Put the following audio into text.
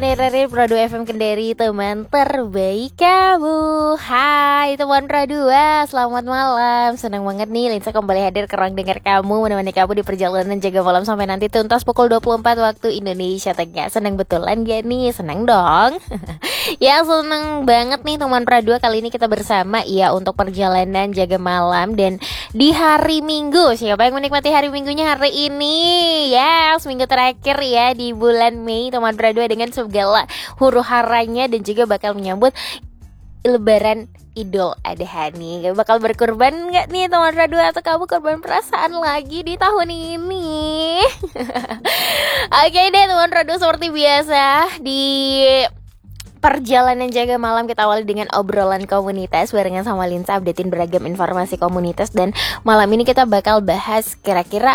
Dari Pro 2 FM Kendari, teman terbaik kamu. Hai teman Pro 2, selamat malam. Senang banget nih Linsa kembali hadir ke ruang dengar kamu, menemani kamu di perjalanan jaga malam sampai nanti tuntas pukul 24 waktu Indonesia Tengah. Senang betulan gak nih? Senang dong. Ya, senang banget nih teman Pro 2. Kali ini kita bersama ya untuk perjalanan jaga malam. Dan di hari Minggu, siapa yang menikmati hari Minggunya hari ini? Yes, minggu terakhir ya di bulan Mei, teman Pro 2 dengan segala huru haranya, dan juga bakal menyambut Lebaran Idul Adha nih. Bakal berkorban nggak nih teman Pro 2, atau kamu korban perasaan lagi di tahun ini? Oke deh teman Pro 2, seperti biasa di perjalanan jaga malam kita awali dengan obrolan komunitas barengan sama Linsa, updatein beragam informasi komunitas. Dan malam ini kita bakal bahas kira-kira